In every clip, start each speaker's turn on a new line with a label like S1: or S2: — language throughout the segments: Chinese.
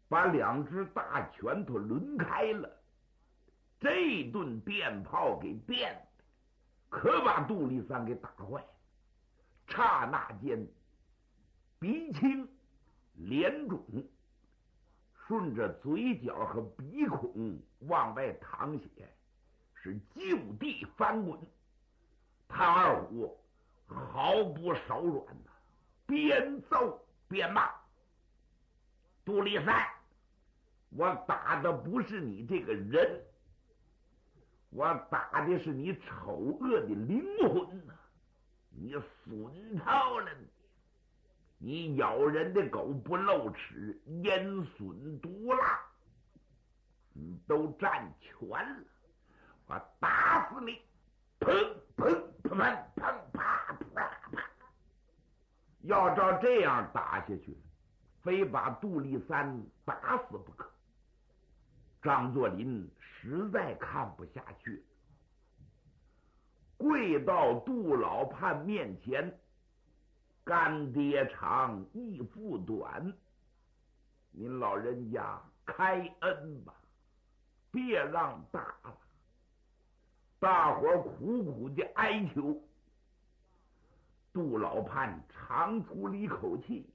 S1: 把两只大拳头抡开了，这顿电炮给电的，可把杜立三给打坏了。刹那间，鼻青脸肿，顺着嘴角和鼻孔往外淌血，是就地翻滚。潘二虎毫不手软呐，边揍边骂：“杜立三，我打的不是你这个人，我打的是你丑恶的灵魂呐！你损透了你咬人的狗不露齿，烟损毒辣，你都占全了，我打死你！”砰砰砰砰砰啪啪啪！要照这样打下去，非把杜立三打死不可。张作霖实在看不下去，跪到杜老判面前：“干爹长，义父短，您老人家开恩吧，别让打了。”大伙苦苦的哀求。杜老判长出了一口气，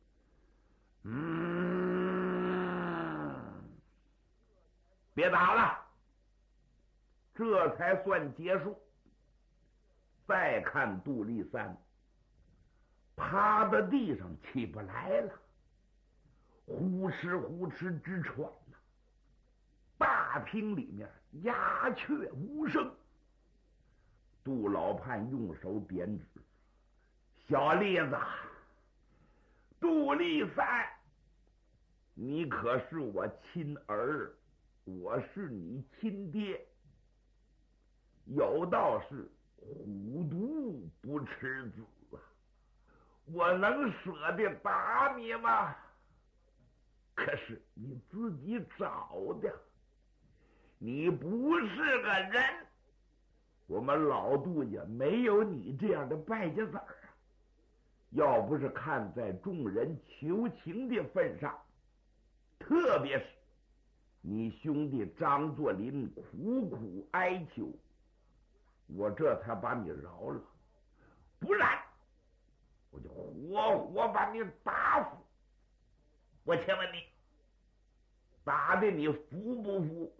S1: 别打了，这才算结束。再看杜立三趴在地上起不来了，呼哧呼哧直喘了。大厅里面鸦雀无声。杜老判用手点指：“小栗子，杜立三，你可是我亲儿，我是你亲爹。有道是虎毒不吃子啊，我能舍得打你吗？可是你自己找的，你不是个人。我们老杜家没有你这样的败家子儿啊！要不是看在众人求情的份上，特别是你兄弟张作霖苦苦哀求，我这才把你饶了，不然我就活活把你打死。我请问你，打的你服不服？”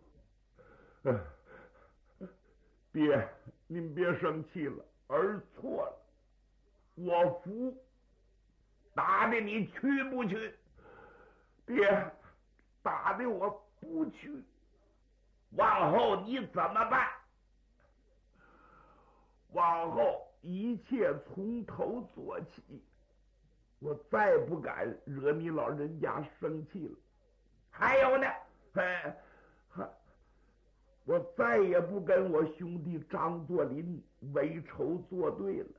S1: 爹，您别生气了，儿错了，我服。打的你去不去？爹，打的我不去。往后你怎么办？往后一切从头做起，我再不敢惹你老人家生气了。还有呢，我再也不跟我兄弟张作霖为仇作对了。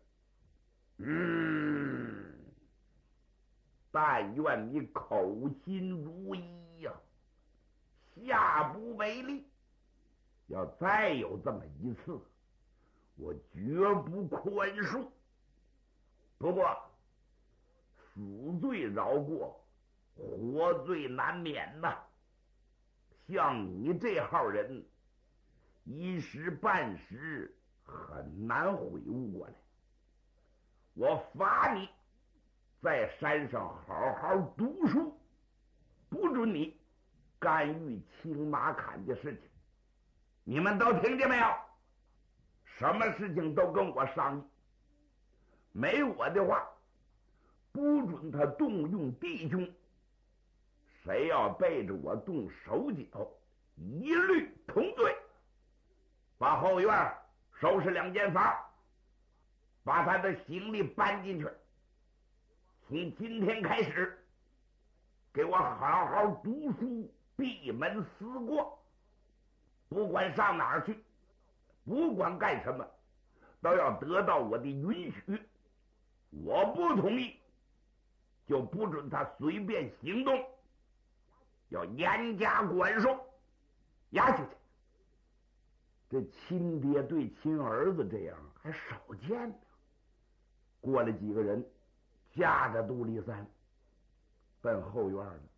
S1: 但愿你口心如一呀，下不为例。要再有这么一次，我绝不宽恕。不过死罪饶过，活罪难免呐。像你这号人，一时半时很难悔悟过来。我罚你在山上好好读书，不准你干预青马坎的事情。你们都听见没有？什么事情都跟我商议，没我的话，不准他动用弟兄。谁要背着我动手脚，一律同罪。把后院收拾2间房，把他的行李搬进去。从今天开始，给我好好读书，闭门思过。不管上哪儿去，不管干什么，都要得到我的允许。我不同意，就不准他随便行动，要严加管束。押下去。这亲爹对亲儿子这样还少见呢。过了几个人，架着杜立三奔后院了。